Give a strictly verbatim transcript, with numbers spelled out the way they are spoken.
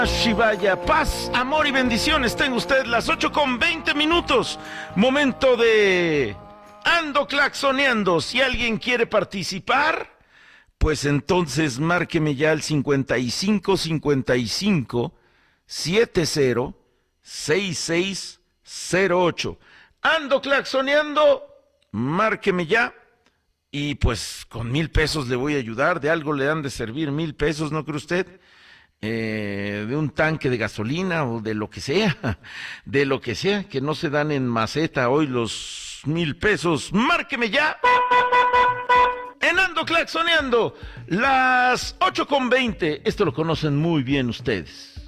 Shivaya, paz, amor y bendiciones. Tenga usted las ocho con veinte minutos. Momento de ando claxoneando. Si alguien quiere participar, pues entonces márqueme ya al cincuenta y cinco cincuenta y cinco setenta sesenta y seis cero ocho. Ando claxoneando, márqueme ya. Y pues con mil pesos le voy a ayudar. De algo le han de servir mil pesos, ¿no cree usted? Eh, de un tanque de gasolina o de lo que sea, de lo que sea, que no se dan en maceta hoy los mil pesos. Márqueme ya. En Ando Claxoneando, las ocho con veinte. Esto lo conocen muy bien ustedes.